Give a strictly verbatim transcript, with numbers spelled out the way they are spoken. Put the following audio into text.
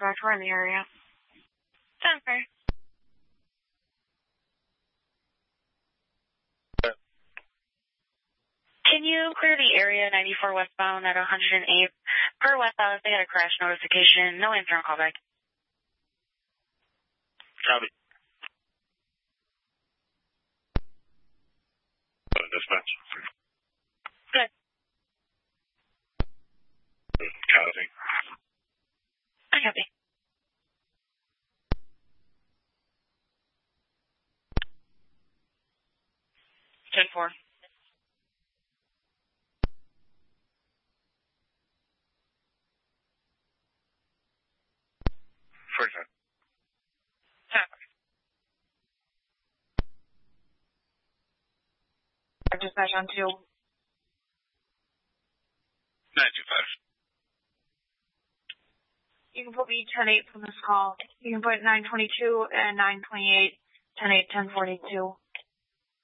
dispatch. We're in the area. Sounds fair. Can you clear the area ninety-four westbound at one hundred eighth? Per West Dallas, they got a crash notification. No answer on callback. Copy. Uh, dispatch. Good. Copy. I copy. ten four. First time. Dispatch on two. nine two five. You can put me ten eight from this call. You can put nine twenty-two and nine twenty-eight, ten eight, ten forty-two.